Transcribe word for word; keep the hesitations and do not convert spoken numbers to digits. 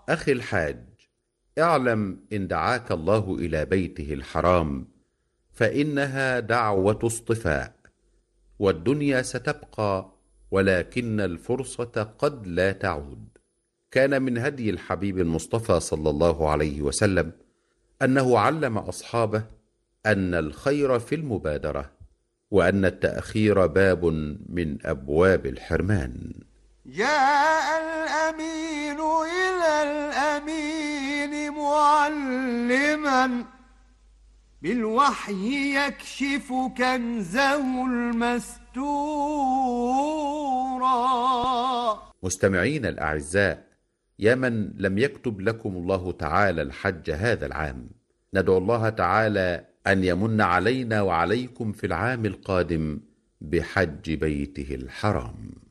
أخي الحاج، اعلم إن دعاك الله إلى بيته الحرام فإنها دعوة اصطفاء، والدنيا ستبقى ولكن الفرصة قد لا تعود. كان من هدي الحبيب المصطفى صلى الله عليه وسلم أنه علم أصحابه أن الخير في المبادرة، وأن التأخير باب من أبواب الحرمان. جاء الأمين إلى الأمين معلما بالوحي يكشف كنزه المستورا. مستمعين الأعزاء، يا من لم يكتب لكم الله تعالى الحج هذا العام، ندعو الله تعالى أن يمن علينا وعليكم في العام القادم بحج بيته الحرام.